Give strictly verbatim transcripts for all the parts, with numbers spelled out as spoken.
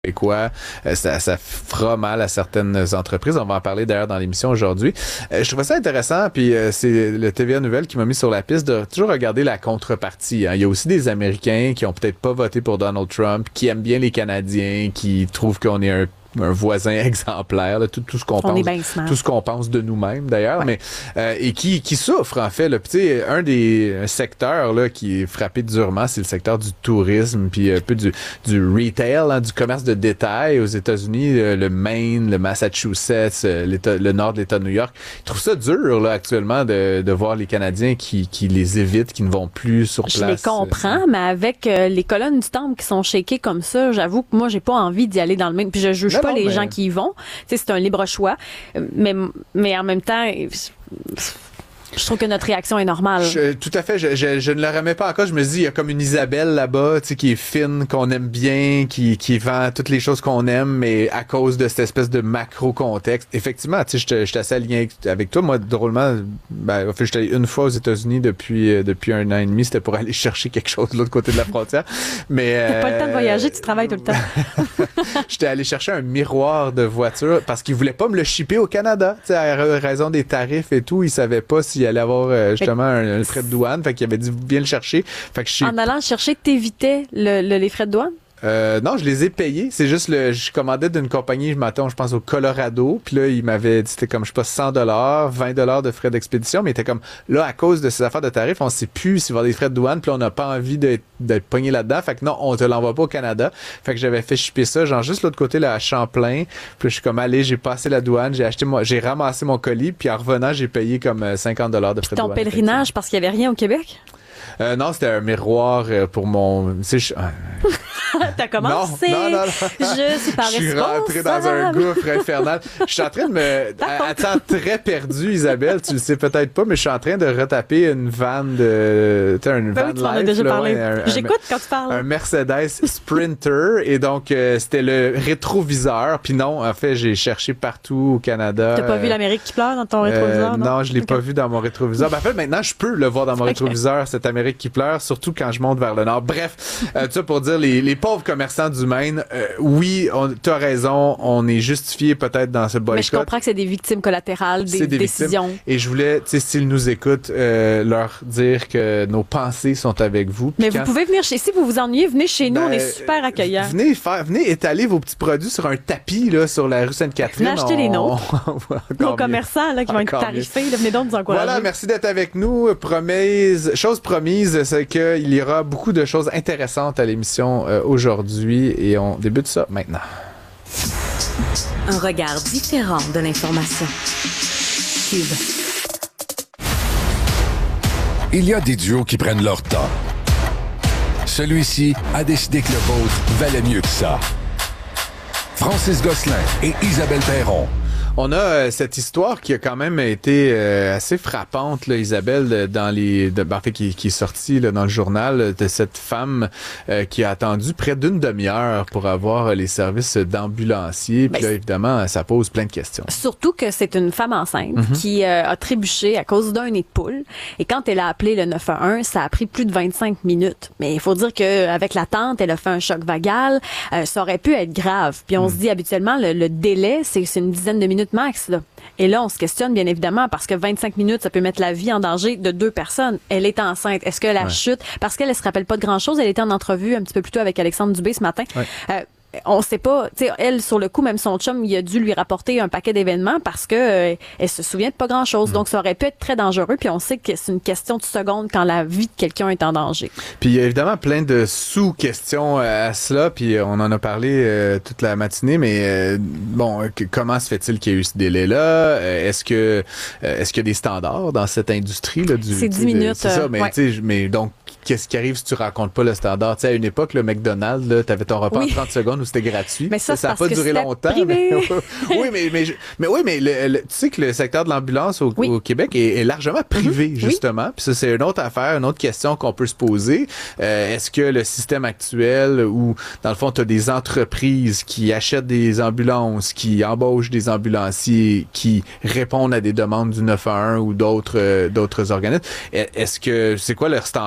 Quoi, euh, ça, ça fera mal à certaines entreprises. On va en parler d'ailleurs dans l'émission aujourd'hui. Euh, je trouvais ça intéressant, puis euh, c'est le T V A Nouvelle qui m'a mis sur la piste de toujours regarder la contrepartie. Hein. Il y a aussi des Américains qui ont peut-être pas voté pour Donald Trump, qui aiment bien les Canadiens, qui trouvent qu'on est un un voisin exemplaire, là, tout, tout ce qu'on On pense, tout ce qu'on pense de nous-mêmes d'ailleurs, ouais. mais euh, et qui qui souffre en fait. Là, tu sais, un des un secteurs là qui est frappé durement, c'est le secteur du tourisme, puis un peu du du retail, hein, du commerce de détail aux États-Unis, le, le Maine, le Massachusetts, l'État, le nord de l'État de New York. Ils trouvent ça dur là actuellement de de voir les Canadiens qui qui les évitent, qui ne vont plus sur place. Je les comprends, mais avec euh, les colonnes du temple qui sont shakées comme ça, j'avoue que moi j'ai pas envie d'y aller dans le Maine. Puis je juge non, pas non, les mais... gens qui y vont. Tu sais, c'est un libre choix. Mais, mais en même temps, je trouve que notre réaction est normale. Je, tout à fait. Je, je, je ne le remets pas encore. Je me dis, il y a comme une Isabelle là-bas, tu sais, qui est fine, qu'on aime bien, qui, qui vend toutes les choses qu'on aime, mais à cause de cette espèce de macro-contexte. Effectivement, tu sais, je suis assez aligné avec toi. Moi, drôlement, ben, en fait, j'étais allé une fois aux États-Unis depuis, euh, depuis un an et demi. C'était pour aller chercher quelque chose de l'autre côté de la frontière. Mais, T'as euh, pas le temps de voyager, tu travailles tout le temps. J'étais allé chercher un miroir de voiture parce qu'ils voulaient pas me le shipper au Canada. Tu sais, à raison des tarifs et tout, ils savaient pas s'il allait avoir euh, justement un, un frais de douane. Fait qu'il avait dit viens le chercher. Fait que je suis... En allant chercher, t'évitais le, le, les frais de douane? Euh, non, je les ai payés. C'est juste le, je commandais d'une compagnie, je m'attends, je pense au Colorado. Puis là, il m'avait dit, c'était comme, je sais pas, cent dollars, vingt dollars de frais d'expédition. Mais il était comme, là, à cause de ces affaires de tarifs, on sait plus s'il va y avoir des frais de douane. Puis là, on n'a pas envie d'être, d'être pogné là-dedans. Fait que non, on te l'envoie pas au Canada. Fait que j'avais fait shipper ça, genre juste l'autre côté, là, à Champlain. Puis là, je suis comme, allez, j'ai passé la douane, j'ai acheté moi, j'ai ramassé mon colis. Puis en revenant, j'ai payé comme cinquante dollars de frais de douane. Ton pèlerinage, parce qu'il y avait rien au Québec? Euh, non, c'était un miroir euh, pour mon... Tu sais, je... T'as commencé. Non, non, non, non. Je suis pas Je suis responsable. rentré dans un gouffre infernal. Je suis en train de me... Attends, très perdu, Isabelle, tu le sais peut-être pas, mais je suis en train de retaper une vanne de... Tu sais, une ben van oui, tu m'en as life, déjà là, parlé. ouais, un, J'écoute un, quand tu parles. Un Mercedes Sprinter. Et donc, euh, c'était le rétroviseur. Puis non, en fait, j'ai cherché partout au Canada. T'as pas euh, vu l'Amérique qui pleure dans ton rétroviseur, euh, non? Non, je l'ai okay. pas vu dans mon rétroviseur. Ben, en fait, maintenant, je peux le voir dans mon okay. rétroviseur, cette Amérique qui pleure, surtout quand je monte vers le nord. Bref, euh, tout ça pour dire, les, les pauvres commerçants du Maine, euh, oui, tu as raison, on est justifié peut-être dans ce boycott. Mais je comprends que c'est des victimes collatérales, des, des décisions. Victimes. Et je voulais, tu sais, s'ils nous écoutent, euh, leur dire que nos pensées sont avec vous. Mais quand... vous pouvez venir chez, si vous vous ennuyez, venez chez nous, ben, on est super accueillants. Venez faire, venez étaler vos petits produits sur un tapis, là, sur la rue Sainte-Catherine. Venez acheter on, les nôtres. On, nos commerçants, là, qui vont être tarifés, là, venez donc nous encourager. Voilà, merci d'être avec nous. Promise, chose promise, c'est qu'il y aura beaucoup de choses intéressantes à l'émission euh, aujourd'hui et on débute ça maintenant. Un regard différent de l'information. Cube. Il y a des duos qui prennent leur temps. Celui-ci a décidé que le vôtre valait mieux que ça. Francis Gosselin et Isabelle Perron. On a euh, cette histoire qui a quand même été euh, assez frappante, là, Isabelle, dans les, de, en fait, qui, qui est sortie là, dans le journal de cette femme euh, qui a attendu près d'une demi-heure pour avoir les services d'ambulancier. Puis là, évidemment, ça pose plein de questions. Surtout que c'est une femme enceinte mm-hmm. qui euh, a trébuché à cause d'un nid de poule. Et quand elle a appelé le neuf un un, ça a pris plus de vingt-cinq minutes. Mais il faut dire qu'avec l'attente, elle a fait un choc vagal. Euh, ça aurait pu être grave. Puis on mm. se dit habituellement, le, le délai, c'est, c'est une dizaine de minutes max, là. Et là, on se questionne, bien évidemment, parce que vingt-cinq minutes, ça peut mettre la vie en danger de deux personnes. Elle est enceinte. Est-ce que la ouais. chute, parce qu'elle ne se rappelle pas de grand-chose, elle était en entrevue un petit peu plus tôt avec Alexandre Dubé ce matin. Ouais. Euh, on sait pas, tu sais, elle, sur le coup, même son chum, il a dû lui rapporter un paquet d'événements parce que euh, elle se souvient de pas grand-chose. Mmh. Donc, ça aurait pu être très dangereux. Puis on sait que c'est une question de secondes quand la vie de quelqu'un est en danger. Puis il y a évidemment plein de sous-questions à cela. Puis on en a parlé euh, toute la matinée. Mais euh, bon, que, comment se fait-il qu'il y a eu ce délai-là? Euh, est-ce que euh, est-ce qu'il y a des standards dans cette industrie là du? C'est dix minutes. C'est ça. Mais ouais. tu sais, mais donc qu'est-ce qui arrive si tu racontes pas le standard? Tu sais, à une époque, le McDonald's, là, t'avais ton repas oui. en trente secondes où c'était gratuit. Mais ça, ça n'a pas duré longtemps. Mais, oui, mais, mais, mais, oui, mais le, le, tu sais que le secteur de l'ambulance au, oui. au Québec est, est largement privé, mm-hmm. justement. Puis ça, c'est une autre affaire, une autre question qu'on peut se poser. Euh, est-ce que le système actuel où, dans le fond, tu as des entreprises qui achètent des ambulances, qui embauchent des ambulanciers, qui répondent à des demandes du neuf un un ou d'autres, euh, d'autres organismes, est-ce que c'est quoi leur standard?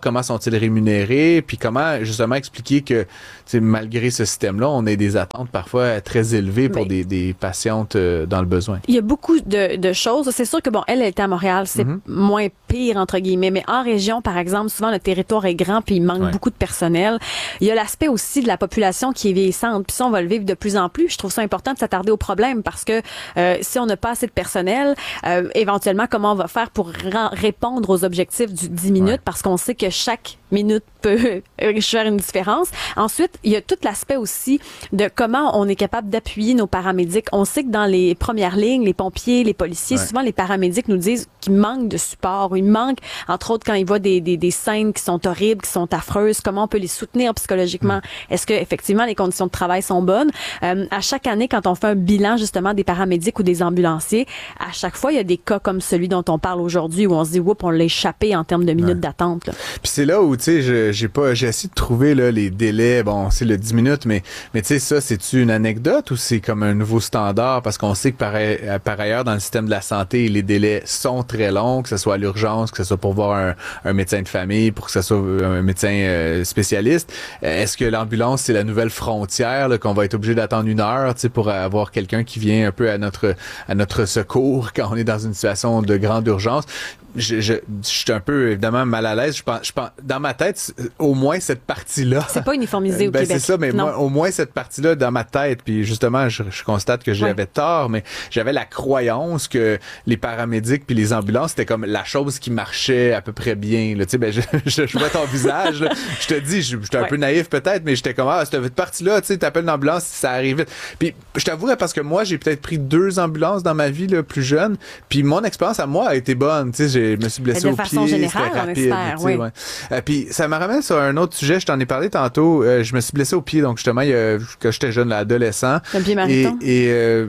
comment sont-ils rémunérés, puis comment justement expliquer que malgré ce système-là, on a des attentes parfois très élevées pour des, des patientes euh, dans le besoin. Il y a beaucoup de, de choses. C'est sûr que bon, elle, elle était à Montréal, c'est mm-hmm. moins pire entre guillemets, mais en région, par exemple, souvent le territoire est grand puis il manque ouais. beaucoup de personnel. Il y a l'aspect aussi de la population qui est vieillissante, puis ça on va le vivre de plus en plus. Je trouve ça important de s'attarder au problème parce que euh, si on n'a pas assez de personnel, euh, éventuellement comment on va faire pour ra- répondre aux objectifs du dix minutes ouais. parce qu'on sait que chaque minute peut faire une différence. Ensuite, il y a tout l'aspect aussi de comment on est capable d'appuyer nos paramédics. On sait que dans les premières lignes, les pompiers, les policiers, ouais. souvent les paramédics nous disent qu'il manque de support. Il manque, entre autres, quand ils voient des, des, des scènes qui sont horribles, qui sont affreuses, comment on peut les soutenir psychologiquement. Mmh. Est-ce que effectivement les conditions de travail sont bonnes? Euh, à chaque année, quand on fait un bilan justement des paramédics ou des ambulanciers, à chaque fois, il y a des cas comme celui dont on parle aujourd'hui où on se dit, oups, on l'a échappé en termes de minutes ouais. d'attente. Là. Puis c'est là où, tu sais, je j'ai pas j'ai essayé de trouver là les délais, bon c'est le dix minutes, mais mais tu sais ça c'est-tu une anecdote ou c'est comme un nouveau standard, parce qu'on sait que par, par ailleurs dans le système de la santé les délais sont très longs, que ce soit à l'urgence, que ce soit pour voir un, un médecin de famille, pour que ce soit un médecin euh, spécialiste. Est-ce que l'ambulance c'est la nouvelle frontière là, qu'on va être obligé d'attendre une heure, tu sais, pour avoir quelqu'un qui vient un peu à notre à notre secours quand on est dans une situation de grande urgence? Je, je, je suis un peu évidemment mal à l'aise. Je pense, je pense, dans ma tête, au moins cette partie-là. C'est pas uniformisé au ben Québec. C'est ça, mais non. moi, au moins cette partie-là dans ma tête. Puis justement, je, je constate que j'avais ouais. tort, mais j'avais la croyance que les paramédics puis les ambulances c'était comme la chose qui marchait à peu près bien. Là, tu sais, ben je, je, je vois ton visage. Là, je te dis, j'étais un ouais. peu naïf peut-être, mais j'étais comme ah cette partie-là, tu sais, t'appelles une ambulance, ça arrive vite. Puis je t'avouerais parce que moi, j'ai peut-être pris deux ambulances dans ma vie là, plus jeune. Puis mon expérience à moi a été bonne. Tu sais, je me suis blessé de au façon pied, générale, c'était rapide. On espère, oui. Ouais. Euh, puis ça me ramène sur un autre sujet, je t'en ai parlé tantôt, euh, je me suis blessé au pied, donc justement, il y a, quand j'étais jeune, là, adolescent. Un pied mariton. Et, et, euh,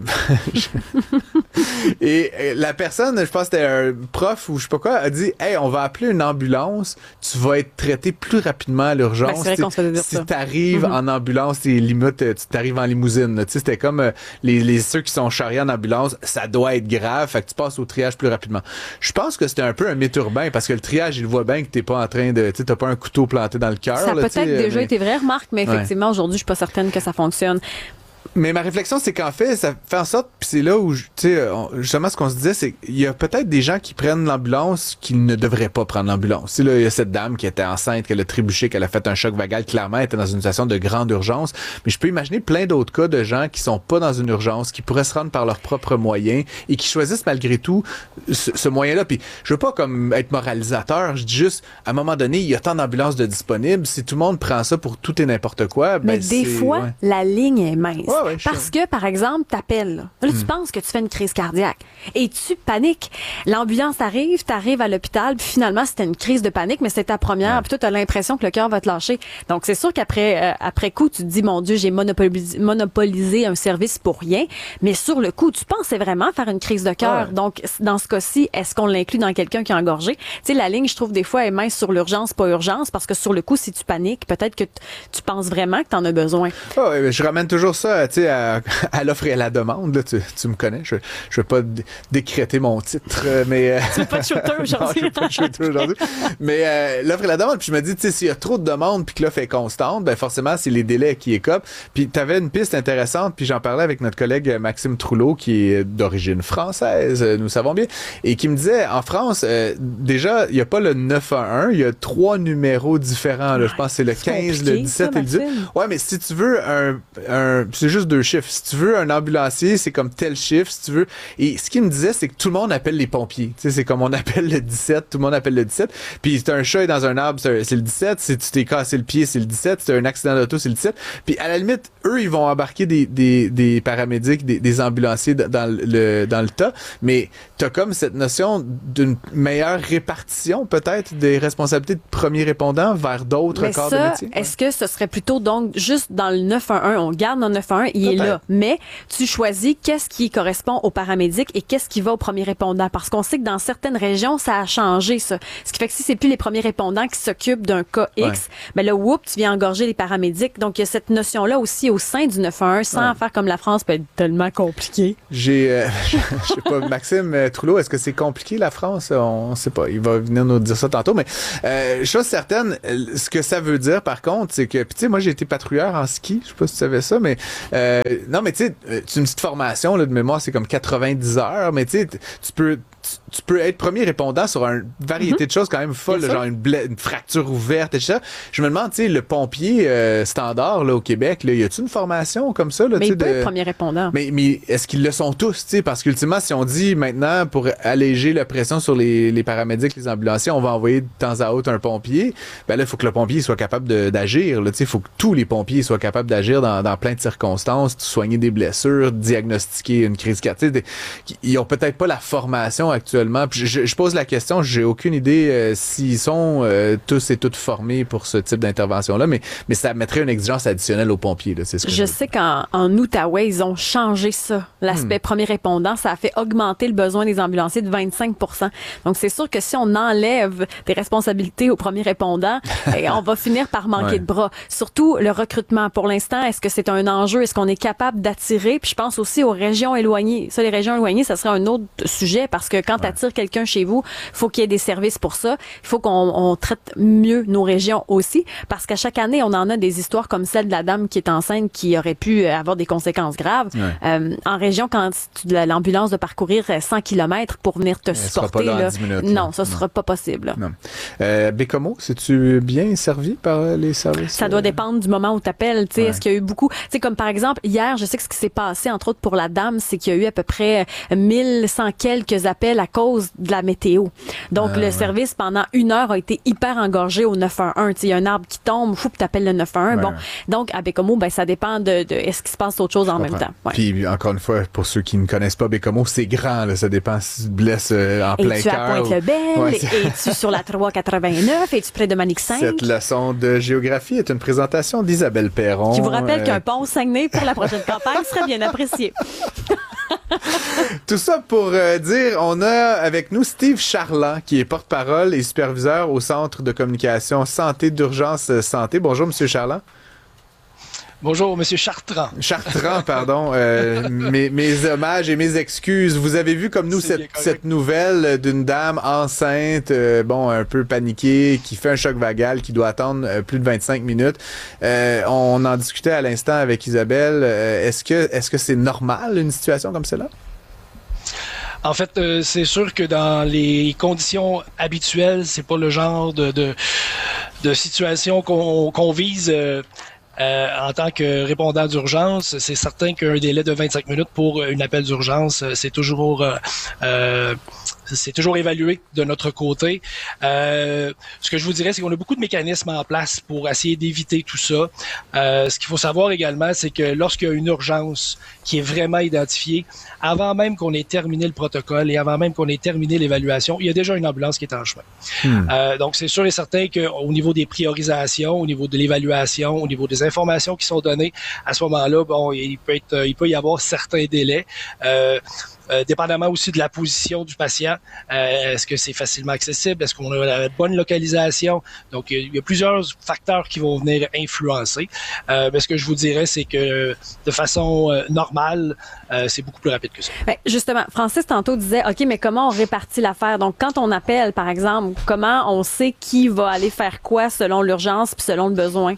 et euh, la personne, je pense que c'était un prof ou je sais pas quoi, a dit « Hey, on va appeler une ambulance, tu vas être traité plus rapidement à l'urgence. Ben, » c'est vrai qu'on se faisait dire Si ça. t'arrives mm-hmm. en ambulance, t'es limite, tu t'arrives en limousine. Tu sais, c'était comme euh, les, les ceux qui sont charriés en ambulance, ça doit être grave, fait que tu passes au triage plus rapidement. Je pense que c'était un peu un mythe urbain parce que le triage, il voit bien que t'es pas en train de, tu sais, t'as pas un couteau planté dans le cœur. Ça a là, peut-être déjà mais... été vrai, remarque, mais effectivement, ouais. aujourd'hui, je suis pas certaine que ça fonctionne. Mais ma réflexion, c'est qu'en fait, ça fait en sorte, puis c'est là où, tu sais, justement, ce qu'on se disait, c'est qu'il y a peut-être des gens qui prennent l'ambulance qui ne devraient pas prendre l'ambulance. Tu sais, là, il y a cette dame qui était enceinte, qu'elle a trébuché, qu'elle a fait un choc vagal, clairement, elle était dans une situation de grande urgence. Mais je peux imaginer plein d'autres cas de gens qui sont pas dans une urgence, qui pourraient se rendre par leurs propres moyens et qui choisissent malgré tout ce, ce moyen-là. Puis je veux pas comme être moralisateur, je dis juste, à un moment donné, il y a tant d'ambulances de disponibles. Si tout le monde prend ça pour tout et n'importe quoi, ben mais des c'est, fois, ouais. la ligne est mince. Ouais, ouais, parce que, par exemple, t'appelles. Là, là mm. tu penses que tu fais une crise cardiaque et tu paniques. L'ambulance arrive, t'arrives à l'hôpital, puis finalement, c'était une crise de panique, mais c'est ta première, ouais. puis toi, t'as l'impression que le cœur va te lâcher. Donc, c'est sûr qu'après euh, après coup, tu te dis, mon Dieu, j'ai monopolisé, monopolisé un service pour rien, mais sur le coup, tu pensais vraiment faire une crise de cœur. Ouais. Donc, dans ce cas-ci, est-ce qu'on l'inclut dans quelqu'un qui a engorgé? Tu sais, la ligne, je trouve, des fois, est mince sur l'urgence, pas urgence, parce que sur le coup, si tu paniques, peut-être que t- tu penses vraiment que t'en as besoin. Oh, ouais, je ramène toujours ça, tu sais, à, à l'offre et à la demande. Là, tu, tu me connais, je je vais pas d- décréter mon titre, mais... Euh... Tu veux pas de shooter aujourd'hui. Non, je veux pas de shooter aujourd'hui. Mais euh, l'offre et la demande, puis je me dis, tu sais, s'il y a trop de demandes puis que l'offre est constante, ben forcément, c'est les délais qui écopent. Puis t'avais une piste intéressante, puis j'en parlais avec notre collègue Maxime Trouleau, qui est d'origine française, nous savons bien, et qui me disait, en France, euh, déjà, il y a pas le neuf un un, il y a trois numéros différents. Là. Je pense que c'est le quinze, le dix-sept ça, et le dix-huit. Ouais, mais si tu veux un, un... C'est juste deux chiffres. Si tu veux un ambulancier, c'est comme tel chiffre, si tu veux. Et ce qu'il me disait, c'est que tout le monde appelle les pompiers. Tu sais, c'est comme on appelle le dix-sept, tout le monde appelle le dix-sept. Puis si t'as un chat dans un arbre, c'est, c'est le dix-sept. Si tu t'es cassé le pied, c'est le dix-sept. Si t'as un accident d'auto, c'est le dix-sept. Puis à la limite, eux, ils vont embarquer des, des, des paramédics, des, des ambulanciers dans le, dans le tas. Mais t'as comme cette notion d'une meilleure répartition, peut-être, des responsabilités de premiers répondants vers d'autres mais corps ça, de métier. Est-ce ouais. que ce serait plutôt donc juste dans le neuf un un, on garde dans le neuf un un il Peut-être. est là. Mais tu choisis qu'est-ce qui correspond aux paramédics et qu'est-ce qui va aux premiers répondants. Parce qu'on sait que dans certaines régions, ça a changé, ça. Ce qui fait que si c'est plus les premiers répondants qui s'occupent d'un cas X, ouais. ben là, whoop, tu viens engorger les paramédics. Donc, il y a cette notion-là aussi au sein du neuf un un, sans ouais. faire comme la France peut être tellement compliqué. J'ai, euh, je sais pas, Maxime Trouleau, est-ce que c'est compliqué, la France? On ne sait pas. Il va venir nous dire ça tantôt. Mais, euh, chose certaine, ce que ça veut dire, par contre, c'est que, tu sais, moi, j'ai été patrouilleur en ski. Je sais pas si tu savais ça, mais, euh, non, mais tu sais, c'est une petite formation, là, de mémoire, c'est comme quatre-vingt-dix heures, mais tu sais, tu peux, tu peux être premier répondant sur une variété mm-hmm. de choses quand même folles, genre une, bla- une fracture ouverte et tout ça. Je me demande, tu sais, le pompier euh, standard là au Québec, là, y a-t-il une formation comme ça là, mais il peut de... être premier répondant. Mais, mais est-ce qu'ils le sont tous, tu sais, parce qu'ultimement, si on dit maintenant pour alléger la pression sur les, les paramédics, les ambulanciers, on va envoyer de temps à autre un pompier, ben là, il faut que le pompier soit capable de, d'agir. Tu sais, il faut que tous les pompiers soient capables d'agir dans, dans plein de circonstances, soigner des blessures, diagnostiquer une crise cardiaque. Ils ont peut-être pas la formation actuellement. Puis je, je pose la question, j'ai aucune idée euh, s'ils sont euh, tous et toutes formés pour ce type d'intervention-là, mais, mais ça mettrait une exigence additionnelle aux pompiers. Là, c'est ce que je, je sais qu'en en Outaouais, ils ont changé ça. L'aspect hmm. premier répondant, ça a fait augmenter le besoin des ambulanciers de vingt-cinq pour cent. Donc, c'est sûr que si on enlève des responsabilités aux premiers répondants, on va finir par manquer ouais. de bras. Surtout le recrutement. Pour l'instant, est-ce que c'est un enjeu? Est-ce qu'on est capable d'attirer? Puis je pense aussi aux régions éloignées. Ça, les régions éloignées, ça serait un autre sujet parce que quand ouais. tu attires quelqu'un chez vous, il faut qu'il y ait des services pour ça. Il faut qu'on on traite mieux nos régions aussi parce qu'à chaque année, on en a des histoires comme celle de la dame qui est enceinte qui aurait pu avoir des conséquences graves. Ouais. Euh, en région, quand tu, l'ambulance doit parcourir cent kilomètres pour venir te Elle supporter, sera pas là là, en dix minutes, non, là. ça sera non. pas possible. Non. Euh, Bécomo, c'est-tu bien servi par les services? Ça doit dépendre du moment où tu appelles. Ouais. Est-ce qu'il y a eu beaucoup... Tu sais, comme par exemple, hier, je sais que ce qui s'est passé, entre autres pour la dame, c'est qu'il y a eu à peu près mille cent quelques appels à cause de la météo. Donc, ah, le ouais. service, pendant une heure, a été hyper engorgé au neuf un un. Il y a un arbre qui tombe, fou, puis t'appelles le neuf un un. Ouais, bon, ouais. Donc, à Bécomo, ben, ça dépend de, de est-ce qu'il se passe autre chose en même temps. Ouais. Puis, encore une fois, pour ceux qui ne connaissent pas Bécomo, c'est grand, là, ça dépend si tu te blesses euh, en et plein tu cœur. À Pointe-le-Bel, ouais, es-tu sur la trois quatre-vingt-neuf, es-tu près de Manic cinq? Cette leçon de géographie est une présentation d'Isabelle Perron. Qui vous rappelle euh... qu'un pont au Saguenay pour la prochaine campagne serait bien apprécié. Tout ça pour euh, dire, on a avec nous Steve Charland, qui est porte-parole et superviseur au Centre de communication santé d'urgence santé. Bonjour, Monsieur Charland. Bonjour, Monsieur Chartrand. Chartrand, pardon. Euh, mes, mes hommages et mes excuses. Vous avez vu comme nous cette, cette nouvelle d'une dame enceinte, euh, bon, un peu paniquée, qui fait un choc vagal, qui doit attendre euh, plus de vingt-cinq minutes. Euh, on en discutait à l'instant avec Isabelle. Euh, est-ce que, est-ce que c'est normal une situation comme celle-là? En fait, euh, c'est sûr que dans les conditions habituelles, c'est pas le genre de, de, de situation qu'on, qu'on vise. Euh, Euh, en tant que répondant d'urgence, c'est certain qu'un délai de vingt-cinq minutes pour une appel d'urgence, c'est toujours euh, euh, c'est toujours évalué de notre côté. Euh, ce que je vous dirais, c'est qu'on a beaucoup de mécanismes en place pour essayer d'éviter tout ça. Euh, ce qu'il faut savoir également, c'est que lorsqu'il y a une urgence qui est vraiment identifiée, avant même qu'on ait terminé le protocole et avant même qu'on ait terminé l'évaluation, il y a déjà une ambulance qui est en chemin. Hmm. Euh, donc, c'est sûr et certain qu'au niveau des priorisations, au niveau de l'évaluation, au niveau des informations qui sont données, à ce moment-là, bon, il peut être, il peut y avoir certains délais. Euh, Euh, dépendamment aussi de la position du patient, euh, est-ce que c'est facilement accessible, est-ce qu'on a la bonne localisation, donc il y a plusieurs facteurs qui vont venir influencer, euh, mais ce que je vous dirais, c'est que de façon euh, normale, euh, c'est beaucoup plus rapide que ça. Ben, justement, Francis tantôt disait, OK, mais comment on répartit l'affaire? Donc, quand on appelle, par exemple, comment on sait qui va aller faire quoi selon l'urgence puis selon le besoin?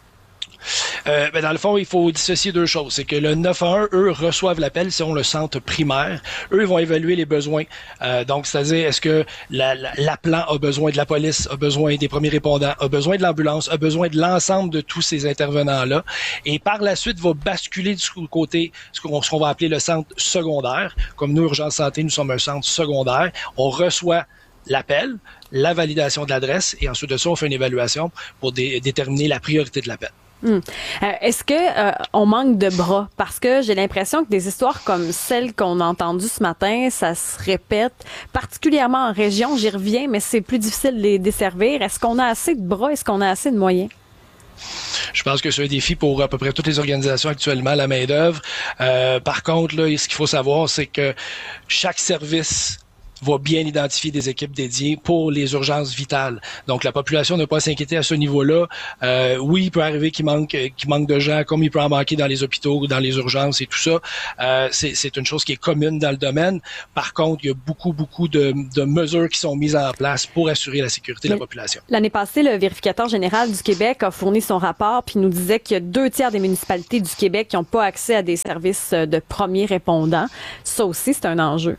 Euh, ben dans le fond, il faut dissocier deux choses. C'est que le neuf un un, eux, reçoivent l'appel selon le centre primaire. Eux vont évaluer les besoins. Euh, donc, c'est-à-dire, est-ce que la, la, l'appelant a besoin de la police, a besoin des premiers répondants, a besoin de l'ambulance, a besoin de l'ensemble de tous ces intervenants-là. Et par la suite, va basculer du côté, ce qu'on, ce qu'on va appeler le centre secondaire. Comme nous, Urgence Santé, nous sommes un centre secondaire. On reçoit l'appel, la validation de l'adresse, et ensuite de ça, on fait une évaluation pour dé- déterminer la priorité de l'appel. Hum. Euh, est-ce que euh, on manque de bras? Parce que j'ai l'impression que des histoires comme celle qu'on a entendue ce matin, ça se répète, particulièrement en région. J'y reviens, mais c'est plus difficile de les desservir. Est-ce qu'on a assez de bras? Est-ce qu'on a assez de moyens? Je pense que c'est un défi pour à peu près toutes les organisations actuellement, la main-d'œuvre. Euh, par contre, là, ce qu'il faut savoir, c'est que chaque service va bien identifier des équipes dédiées pour les urgences vitales. Donc, la population ne pas s'inquiéter à ce niveau-là. Euh, oui, il peut arriver qu'il manque, qu'il manque de gens, comme il peut en manquer dans les hôpitaux, dans les urgences et tout ça. Euh, c'est, c'est une chose qui est commune dans le domaine. Par contre, il y a beaucoup, beaucoup de, de mesures qui sont mises en place pour assurer la sécurité de la population. L'année passée, le vérificateur général du Québec a fourni son rapport puis nous disait qu'il y a deux tiers des municipalités du Québec qui n'ont pas accès à des services de premiers répondants. Ça aussi, c'est un enjeu.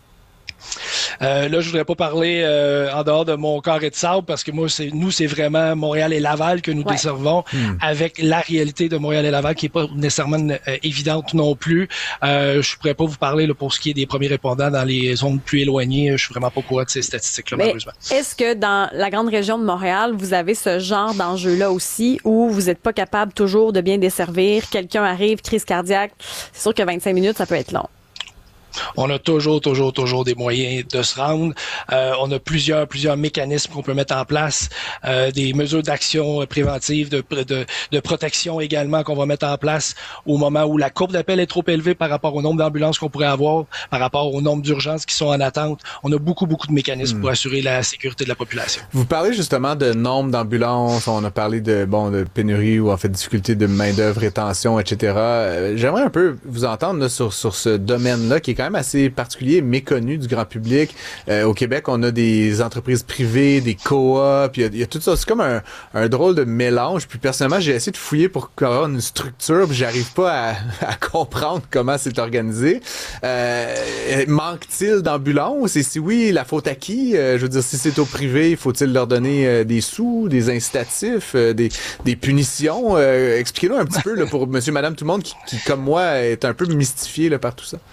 Euh, là, je voudrais pas parler euh, en dehors de mon carré de sable parce que moi, c'est nous, c'est vraiment Montréal et Laval que nous ouais. desservons hmm. avec la réalité de Montréal et Laval qui est pas nécessairement euh, évidente non plus. Euh, je pourrais pas vous parler là, pour ce qui est des premiers répondants dans les zones plus éloignées. Je suis vraiment pas au courant de ces statistiques-là, mais malheureusement. Est-ce que dans la grande région de Montréal, vous avez ce genre d'enjeu-là aussi où vous n'êtes pas capable toujours de bien desservir? Quelqu'un arrive, crise cardiaque. C'est sûr que vingt-cinq minutes, ça peut être long. On a toujours, toujours, toujours des moyens de se rendre. Euh, on a plusieurs, plusieurs mécanismes qu'on peut mettre en place, euh, des mesures d'action préventive, de, de, de protection également qu'on va mettre en place au moment où la courbe d'appel est trop élevée par rapport au nombre d'ambulances qu'on pourrait avoir, par rapport au nombre d'urgences qui sont en attente. On a beaucoup, beaucoup de mécanismes mmh. pour assurer la sécurité de la population. Vous parlez justement de nombre d'ambulances, on a parlé de bon de pénurie ou en fait difficulté de main-d'œuvre, rétention, et cetera. Euh, j'aimerais un peu vous entendre là, sur, sur ce domaine-là qui est quand même assez particulier, méconnu du grand public. Euh, au Québec, on a des entreprises privées, des coops, il y a, il y a tout ça. C'est comme un, un drôle de mélange. Puis personnellement, j'ai essayé de fouiller pour avoir une structure, puis j'arrive pas à, à comprendre comment c'est organisé. Euh, manque-t-il d'ambulances? Et si oui, la faute à qui? Euh, je veux dire, si c'est au privé, faut-il leur donner euh, des sous, des incitatifs, euh, des, des punitions? Euh, expliquez-nous un petit peu là, pour monsieur, madame, tout le monde qui, qui, comme moi, est un peu mystifié là, par tout ça.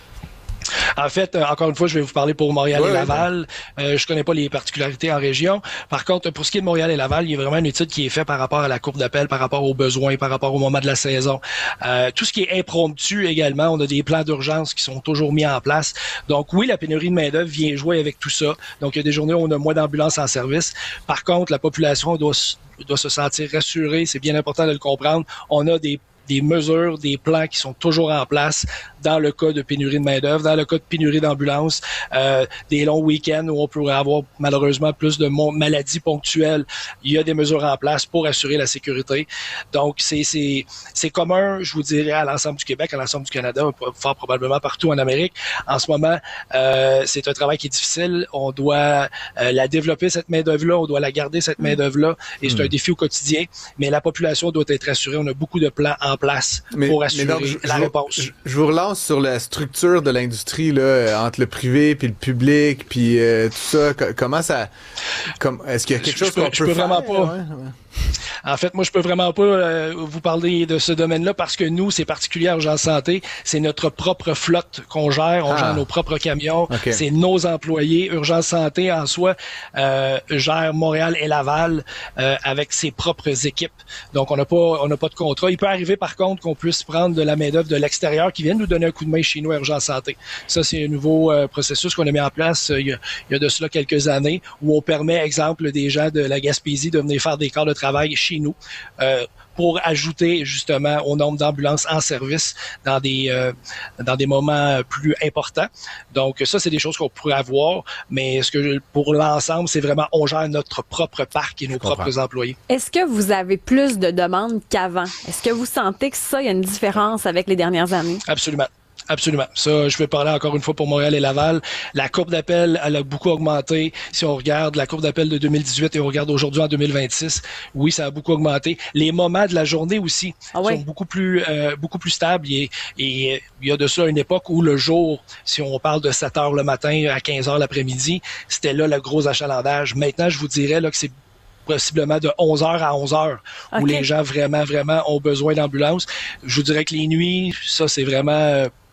En fait, euh, encore une fois, je vais vous parler pour Montréal ouais, et Laval. Ouais. Euh, je connais pas les particularités en région. Par contre, pour ce qui est de Montréal et Laval, il y a vraiment une étude qui est faite par rapport à la courbe d'appel, par rapport aux besoins, par rapport au moment de la saison. Euh, tout ce qui est impromptu également, on a des plans d'urgence qui sont toujours mis en place. Donc oui, la pénurie de main-d'œuvre vient jouer avec tout ça. Donc il y a des journées où on a moins d'ambulances en service. Par contre, la population doit, doit se sentir rassurée. C'est bien important de le comprendre. On a des des mesures, des plans qui sont toujours en place dans le cas de pénurie de main-d'œuvre, dans le cas de pénurie d'ambulance, euh, des longs week-ends où on pourrait avoir malheureusement plus de maladies ponctuelles. Il y a des mesures en place pour assurer la sécurité. Donc, c'est, c'est, c'est commun, je vous dirais, à l'ensemble du Québec, à l'ensemble du Canada, fort probablement partout en Amérique. En ce moment, euh, c'est un travail qui est difficile. On doit euh, la développer, cette main-d'œuvre-là. On doit la garder, cette main-d'œuvre-là. Et c'est mmh. un défi au quotidien. Mais la population doit être assurée. On a beaucoup de plans en place mais, pour assurer donc, je, la je, réponse. Je, je vous relance sur la structure de l'industrie là, entre le privé puis le public puis euh, tout ça. Comment ça... Comme, est-ce qu'il y a quelque je, chose je qu'on peux, peut je peux faire? Vraiment pas. Ouais, ouais. En fait, moi, je peux vraiment pas euh, vous parler de ce domaine-là parce que nous, c'est particulier à Urgence Santé. C'est notre propre flotte qu'on gère. On ah. gère nos propres camions. Okay. C'est nos employés. Urgence Santé, en soi, euh, gère Montréal et Laval euh, avec ses propres équipes. Donc, on n'a pas on n'a pas de contrat. Il peut arriver, par contre, qu'on puisse prendre de la main-d'œuvre de l'extérieur qui vienne nous donner un coup de main chez nous à Urgence Santé. Ça, c'est un nouveau euh, processus qu'on a mis en place euh, il, y a, il y a de cela quelques années où on permet, exemple, des gens de la Gaspésie de venir faire des quarts de travail chez nous euh, pour ajouter justement au nombre d'ambulances en service dans des euh, dans des moments plus importants. Donc ça, c'est des choses qu'on pourrait avoir, mais ce que pour l'ensemble, c'est vraiment on gère notre propre parc et nos propres employés. Est-ce que vous avez plus de demandes qu'avant? Est-ce que vous sentez que ça, il y a une différence avec les dernières années? Absolument. Absolument. Ça, je vais parler encore une fois pour Montréal et Laval. La courbe d'appel, elle a beaucoup augmenté. Si on regarde la courbe d'appel de deux mille dix-huit et on regarde aujourd'hui en deux mille vingt-six, oui, ça a beaucoup augmenté. Les moments de la journée aussi ah ouais. sont beaucoup plus euh, beaucoup plus stables. Et, et il y a de ça une époque où le jour, si on parle de sept heures le matin à quinze heures l'après-midi, c'était là le gros achalandage. Maintenant, je vous dirais là que c'est possiblement de onze heures à onze heures, okay. où les gens vraiment, vraiment ont besoin d'ambulance. Je vous dirais que les nuits, ça, c'est vraiment... Euh,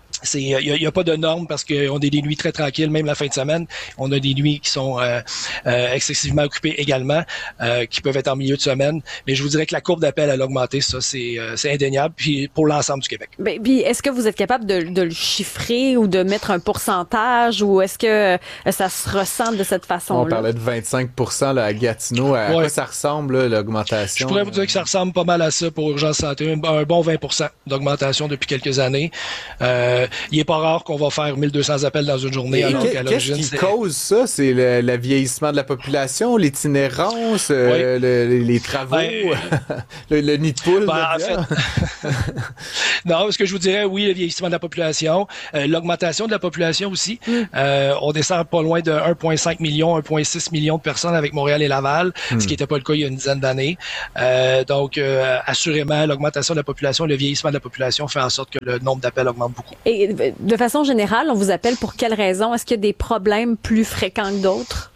C'est, il y, y a pas de normes parce qu'on a des nuits très tranquilles, même la fin de semaine. On a des nuits qui sont euh, euh, excessivement occupées également, euh, qui peuvent être en milieu de semaine. Mais je vous dirais que la courbe d'appel elle a augmenté, ça c'est, euh, c'est indéniable. Puis pour l'ensemble du Québec. Ben, puis est-ce que vous êtes capable de, de le chiffrer ou de mettre un pourcentage ou est-ce que euh, ça se ressent de cette façon-là? On parlait de vingt-cinq pour cent là, à Gatineau. À ouais. quoi ça ressemble là, l'augmentation? Je pourrais vous dire que ça ressemble pas mal à ça pour Urgence Santé, un, un bon vingt pour cent d'augmentation depuis quelques années. Euh, Il est pas rare qu'on va faire mille deux cents appels dans une journée. Et alors qu'est, qu'à l'origine, qu'est-ce qui c'est... cause ça? C'est le, le vieillissement de la population, l'itinérance, euh, oui. le, les travaux, ben, le, le nid de poule? Ben, en fait... non, ce que je vous dirais, oui, le vieillissement de la population, euh, l'augmentation de la population aussi. Mm. Euh, on descend pas loin de un virgule cinq million, un virgule six million de personnes avec Montréal et Laval, mm. ce qui n'était pas le cas il y a une dizaine d'années. Euh, donc, euh, assurément, l'augmentation de la population, le vieillissement de la population fait en sorte que le nombre d'appels augmente beaucoup. Et de façon générale, on vous appelle pour quelles raisons? Est-ce qu'il y a des problèmes plus fréquents que d'autres?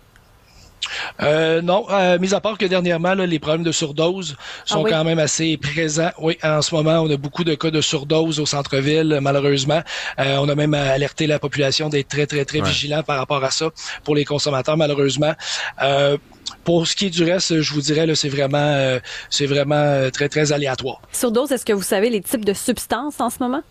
Euh, non, euh, mis à part que dernièrement, là, les problèmes de surdose sont ah oui? quand même assez présents. Oui, en ce moment, on a beaucoup de cas de surdose au centre-ville, malheureusement. Euh, on a même alerté la population d'être très, très, très ouais. vigilant par rapport à ça pour les consommateurs, malheureusement. Euh, Pour ce qui est du reste, je vous dirais, là, c'est vraiment, euh, c'est vraiment euh, très, très aléatoire. Surdose, est-ce que vous savez les types de substances en ce moment?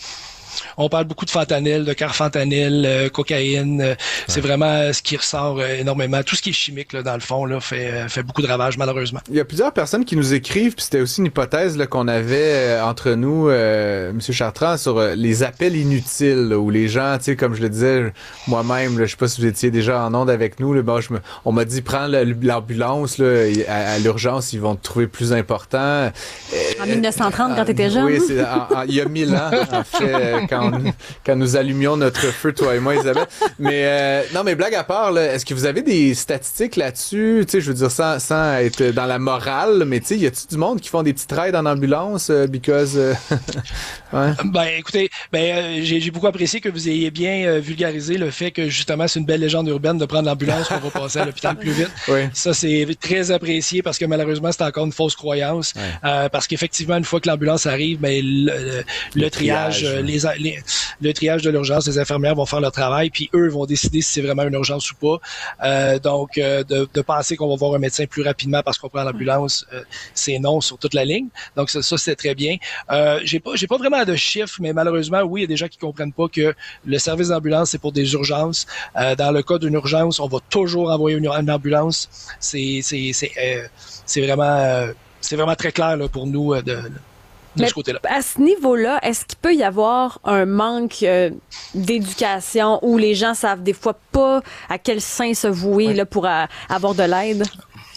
On parle beaucoup de fentanyl, de carfentanyl, euh, cocaïne. Euh, ouais. C'est vraiment ce qui ressort euh, énormément. Tout ce qui est chimique, là, dans le fond, là, fait, euh, fait beaucoup de ravages, malheureusement. Il y a plusieurs personnes qui nous écrivent, puis c'était aussi une hypothèse là, qu'on avait euh, entre nous, euh, M. Chartrand, sur euh, les appels inutiles, là, où les gens, tu sais, comme je le disais moi-même, là, je sais pas si vous étiez déjà en onde avec nous, là, bon, je me, on m'a dit, prends le, l'ambulance là, à, à l'urgence, ils vont te trouver plus important. Euh, en dix-neuf cent trente, euh, quand tu étais jeune? Oui, c'est en, en, il y a mille ans, en fait, quand Quand, quand nous allumions notre feu, toi et moi, Isabelle. Mais euh, non, mais blague à part, là, est-ce que vous avez des statistiques là-dessus? Tu sais, je veux dire, sans, sans être dans la morale, mais tu sais, y a-t-il du monde qui font des petites rides en ambulance? Euh, because... Euh, ouais. Ben, écoutez, ben, euh, j'ai, j'ai beaucoup apprécié que vous ayez bien euh, vulgarisé le fait que, justement, c'est une belle légende urbaine de prendre l'ambulance pour passer à l'hôpital plus vite. Oui. Ça, c'est très apprécié parce que, malheureusement, c'est encore une fausse croyance. Ouais. Euh, parce qu'effectivement, une fois que l'ambulance arrive, ben, le, le, le, le triage, triage les, les le triage de l'urgence, les infirmières vont faire leur travail, puis eux vont décider si c'est vraiment une urgence ou pas. Euh, donc, euh, de, de penser qu'on va voir un médecin plus rapidement parce qu'on prend l'ambulance, euh, c'est non sur toute la ligne. Donc, ça, ça c'est très bien. Euh, j'ai pas, j'ai pas vraiment de chiffres, mais malheureusement, oui, il y a des gens qui comprennent pas que le service d'ambulance, c'est pour des urgences. Euh, dans le cas d'une urgence, on va toujours envoyer une, une ambulance. C'est, c'est, c'est, euh, c'est vraiment, euh, c'est vraiment très clair là, pour nous euh, de, de Mais ce côté-là. À ce niveau-là, est-ce qu'il peut y avoir un manque euh, d'éducation où les gens savent des fois pas à quel sein se vouer oui. là, pour a, avoir de l'aide?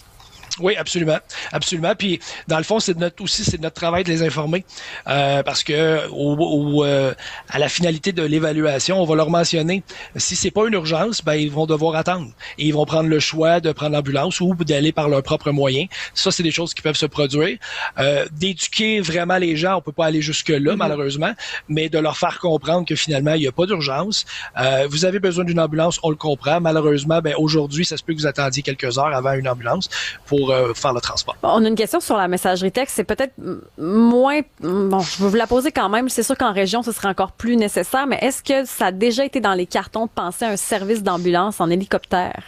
Oui, absolument, absolument. Puis dans le fond, c'est de notre aussi, c'est de notre travail de les informer, euh, parce que au, au, euh, à la finalité de l'évaluation, on va leur mentionner si c'est pas une urgence, ben ils vont devoir attendre et ils vont prendre le choix de prendre l'ambulance ou d'aller par leurs propres moyens. Ça, c'est des choses qui peuvent se produire. Euh, d'éduquer vraiment les gens, on peut pas aller jusque là, mm-hmm. malheureusement, mais de leur faire comprendre que finalement il y a pas d'urgence. Euh, vous avez besoin d'une ambulance, on le comprend. Malheureusement, ben aujourd'hui, ça se peut que vous attendiez quelques heures avant une ambulance pour faire le transport. On a une question sur la messagerie texte. C'est peut-être moins... Bon, je vais vous la poser quand même. C'est sûr qu'en région, ce serait encore plus nécessaire, mais est-ce que ça a déjà été dans les cartons de penser à un service d'ambulance en hélicoptère?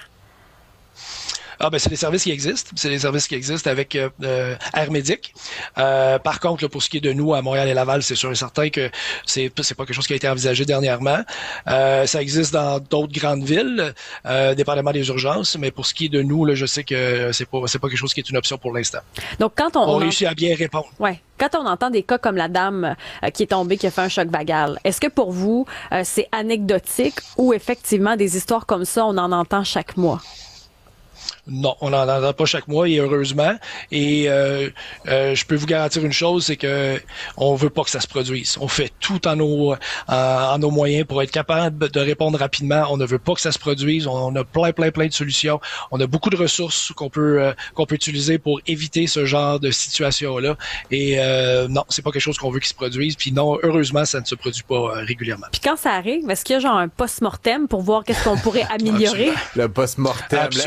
Ah ben c'est des services qui existent, c'est des services qui existent avec euh, euh, Air Médic. Euh, par contre, là, pour ce qui est de nous à Montréal et Laval, c'est sûr et certain que c'est c'est pas quelque chose qui a été envisagé dernièrement. Euh, ça existe dans d'autres grandes villes, euh, dépendamment des urgences, mais pour ce qui est de nous, là, je sais que c'est pas c'est pas quelque chose qui est une option pour l'instant. Donc quand on, on, on réussit en... à bien répondre. Ouais. Quand on entend des cas comme la dame euh, qui est tombée, qui a fait un choc vagal, est-ce que pour vous euh, c'est anecdotique ou effectivement des histoires comme ça on en entend chaque mois? Non, on n'en entend pas chaque mois et heureusement. Et euh, euh, je peux vous garantir une chose, c'est que on veut pas que ça se produise. On fait tout en nos, en, en nos moyens pour être capable de répondre rapidement. On ne veut pas que ça se produise. On a plein, plein, plein de solutions. On a beaucoup de ressources qu'on peut euh, qu'on peut utiliser pour éviter ce genre de situation-là. Et euh, non, c'est pas quelque chose qu'on veut qu'il se produise. Puis non, heureusement, ça ne se produit pas euh, régulièrement. Puis quand ça arrive, est-ce qu'il y a genre un post-mortem pour voir qu'est-ce qu'on pourrait améliorer? Le post-mortem, absolument.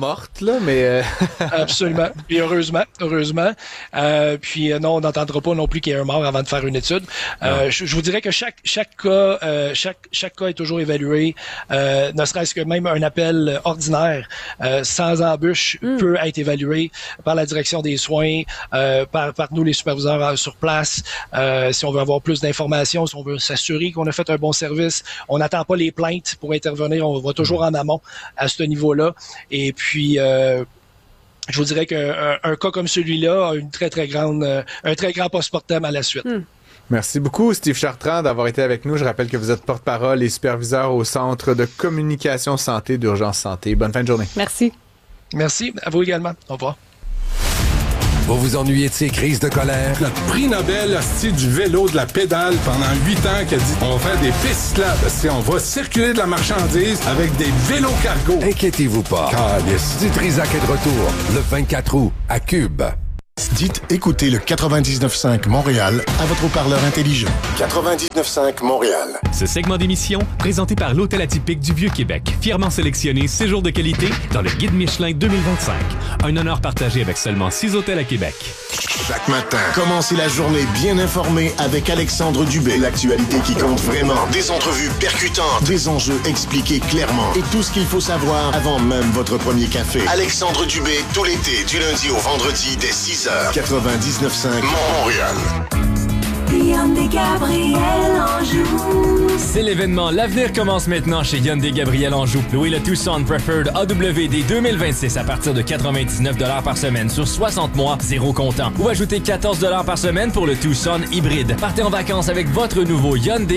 morte, là, mais... Euh... Absolument. Et heureusement, heureusement. Euh, puis euh, non, on n'entendra pas non plus qu'il y ait un mort avant de faire une étude. Euh, je, je vous dirais que chaque chaque cas, euh, chaque chaque cas est toujours évalué. Euh, ne serait-ce que même un appel ordinaire, euh, sans embûche, mm. peut être évalué par la direction des soins, euh, par par nous les superviseurs euh, sur place. Euh, si on veut avoir plus d'informations, si on veut s'assurer qu'on a fait un bon service, on n'attend pas les plaintes pour intervenir. On va toujours en amont à ce niveau-là. Et puis, euh, je vous dirais qu'un un cas comme celui-là a une très, très grande, euh, un très grand post-mortem à la suite. Mm. Merci beaucoup, Steve Chartrand, d'avoir été avec nous. Je rappelle que vous êtes porte-parole et superviseur au Centre de communication santé d'Urgence Santé. Bonne fin de journée. Merci. Merci. À vous également. Au revoir. Vous vous ennuyez de ces crises de colère? Le prix Nobel hostie du vélo, de la pédale pendant huit ans qui a dit on va faire des pistes cyclables, on va circuler de la marchandise avec des vélos cargo. Inquiétez-vous pas. Calice. Du Trisac est de retour le vingt-quatre août à Cube. Dites écoutez le quatre-vingt-dix-neuf virgule cinq Montréal à votre haut-parleur intelligent. quatre-vingt-dix-neuf virgule cinq Montréal. Ce segment d'émission, présenté par l'Hôtel Atypique du Vieux-Québec, fièrement sélectionné séjour de qualité dans le Guide Michelin deux mille vingt-cinq. Un honneur partagé avec seulement six hôtels à Québec. Chaque matin, commencez la journée bien informée avec Alexandre Dubé. L'actualité qui compte vraiment. Des entrevues percutantes, des enjeux expliqués clairement et tout ce qu'il faut savoir avant même votre premier café. Alexandre Dubé, tout l'été, du lundi au vendredi dès six heures. quatre-vingt-dix-neuf virgule cinq Montréal. Hyundai Gabriel Anjou. C'est l'événement. L'avenir commence maintenant chez Hyundai Gabriel Anjou. Louez le Tucson Preferred A W D deux mille vingt-six à partir de quatre-vingt-dix-neuf dollars par semaine sur soixante mois, zéro comptant. Ou ajoutez quatorze dollars par semaine pour le Tucson hybride. Partez en vacances avec votre nouveau Hyundai